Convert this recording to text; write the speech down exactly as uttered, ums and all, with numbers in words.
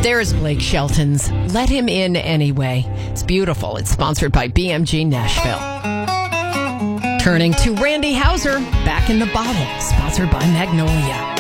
There's Blake Shelton's Let Him In Anyway. It's beautiful. It's sponsored by B M G Nashville. Turning to Randy Houser, Back in the Bottle, sponsored by Magnolia.